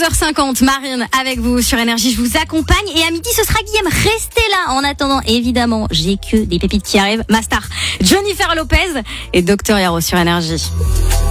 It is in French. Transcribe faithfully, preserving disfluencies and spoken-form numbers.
heures cinquante, Marine avec vous sur Énergie, je vous accompagne. Et à midi, ce sera Guillaume. Restez là. En attendant, évidemment, j'ai que des pépites qui arrivent. Ma star, Jennifer Lopez et Docteur Hero sur Énergie.